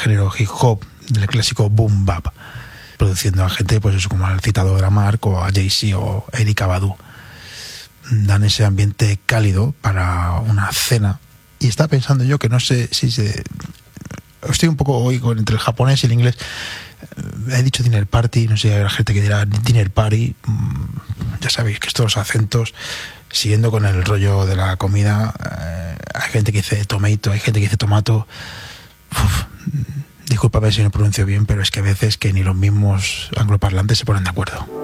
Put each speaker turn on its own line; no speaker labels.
género hip hop, del clásico boom bap, produciendo a gente pues eso, como al citado Dramark o a Jay-Z o Erykah Badu. Dan ese ambiente cálido para una cena. Y estaba pensando yo que no sé si estoy un poco hoy entre el japonés y el inglés. He dicho dinner party, no sé, hay gente que dirá dinner party. Ya sabéis que estos acentos, siguiendo con el rollo de la comida, hay gente que dice tomato, hay gente que dice tomato. Discúlpame si no pronuncio bien, pero es que a veces que ni los mismos angloparlantes se ponen de acuerdo.